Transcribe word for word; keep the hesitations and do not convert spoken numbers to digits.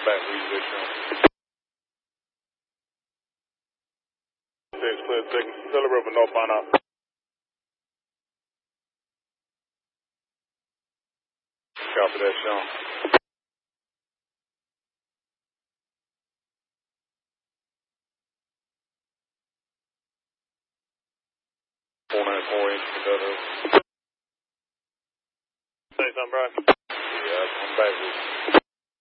coming back with you, this Sean. Six, clear, second. Tell the river northbound out. Copy that, Sean. four nine four inch, Say something, bro? Yeah, I'm back with you.